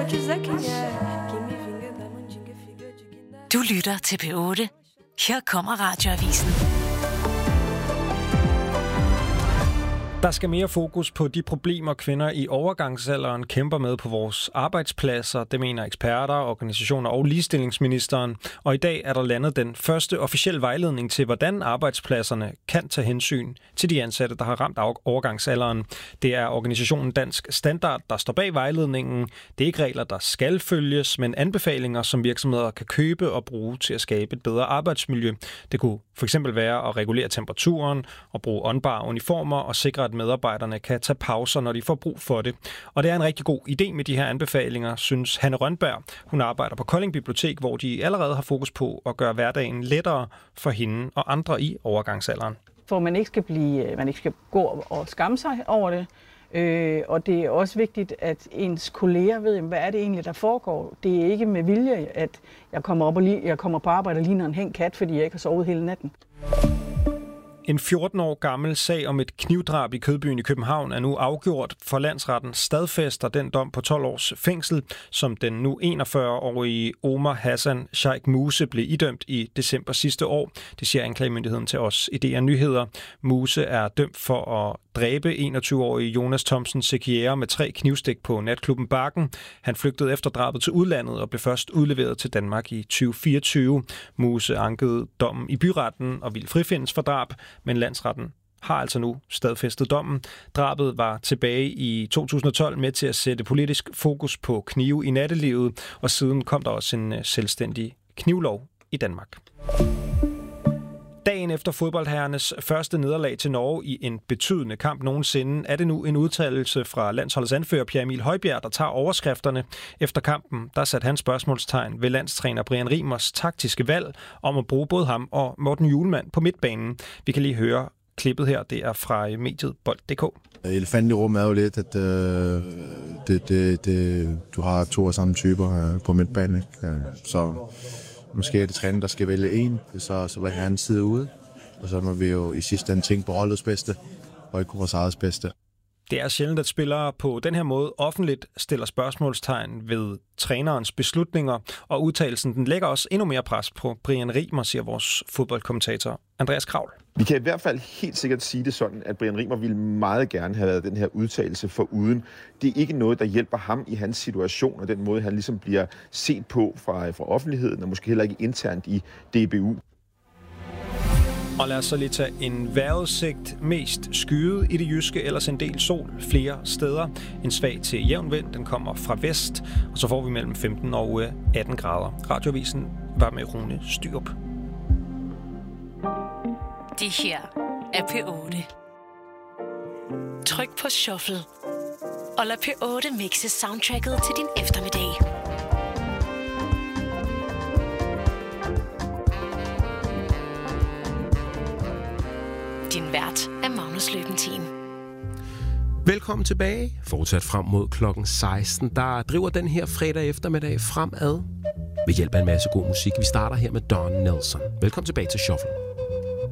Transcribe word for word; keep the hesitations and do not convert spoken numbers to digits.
Du lytter til P otte. Her kommer Radioavisen. Der skal mere fokus på de problemer, kvinder i overgangsalderen kæmper med på vores arbejdspladser. Det mener eksperter, organisationer og ligestillingsministeren. Og i dag er der landet den første officielle vejledning til, hvordan arbejdspladserne kan tage hensyn til de ansatte, der har ramt overgangsalderen. Det er organisationen Dansk Standard, der står bag vejledningen. Det er ikke regler, der skal følges, men anbefalinger, som virksomheder kan købe og bruge til at skabe et bedre arbejdsmiljø. Det kunne for eksempel være at regulere temperaturen og bruge åndbare uniformer og sikre, at medarbejderne kan tage pauser, når de får brug for det. Og det er en rigtig god idé med de her anbefalinger, synes Hanne Rønberg. Hun arbejder på Kolding Bibliotek, hvor de allerede har fokus på at gøre hverdagen lettere for hende og andre i overgangsalderen. For man ikke skal blive, man ikke skal gå og skamme sig over det. Øh, og det er også vigtigt, at ens kolleger ved, hvad er det egentlig, der foregår. Det er ikke med vilje, at jeg kommer, op og li- jeg kommer på arbejde og ligner en hængt kat, fordi jeg ikke har sovet hele natten. En fjorten år gammel sag om et knivdrab i Kødbyen i København er nu afgjort, for landsretten stadfæster den dom på tolv års fængsel, som den nu enogfyrre-årige Omar Hassan Sheikh Muse blev idømt i december sidste år. Det siger anklagemyndigheden til os i D R Nyheder. Muse er dømt for at dræbe enogtyve-årige Jonas Thomsen Sekiera med tre knivstik på natklubben Bakken. Han flygtede efter drabet til udlandet og blev først udleveret til Danmark i tyve fireogtyve. Muse ankede dommen i byretten og ville frifindes for drab, men landsretten har altså nu stadfæstet dommen. Drabet var tilbage i to tusind og tolv med til at sætte politisk fokus på knive i nattelivet, og siden kom der også en selvstændig knivlov i Danmark. Dagen efter fodboldherrenes første nederlag til Norge i en betydende kamp nogensinde, er det nu en udtalelse fra landsholdets anfører Pierre Emil Højbjerg, der tager overskrifterne. Efter kampen, der satte han spørgsmålstegn ved landstræner Brian Riemers taktiske valg om at bruge både ham og Morten Hjulmand på midtbanen. Vi kan lige høre klippet her, det er fra mediet bold punktum d k. Elefanten i rummet er jo lidt, at øh, det, det, det, du har to af samme typer øh, på midtbanen, ikke? Så måske er det træner, der skal vælge en, så, så vil han sidde ude. Og så må vi jo i sidste ende tænke på holdets bedste, og ikke vores eget bedste. Det er sjældent, at spillere på den her måde offentligt stiller spørgsmålstegn ved trænerens beslutninger, og udtalelsen den lægger også endnu mere pres på Brian Riemer, siger vores fodboldkommentator Andreas Kravl. Vi kan i hvert fald helt sikkert sige det sådan, at Brian Riemer ville meget gerne have været den her udtalelse foruden. Det er ikke noget, der hjælper ham i hans situation, og den måde, han ligesom bliver set på fra, fra offentligheden, og måske heller ikke internt i D B U. Og lad os så lige tage en vejrudsigt. Mest skyet i det jyske, ellers en del sol flere steder. En svag til jævn vind, den kommer fra vest, og så får vi mellem femten og atten grader. Radioavisen var med Rune Styrup. Det her er P otte. Tryk på shuffle og lad P otte mixe soundtracket til din eftermiddag. Din vært er Magnus Løbentin. Velkommen tilbage. Fortsat frem mod klokken seksten. Der driver den her fredag eftermiddag fremad ved hjælp af en masse god musik. Vi starter her med Don Nelson. Velkommen tilbage til Shuffle.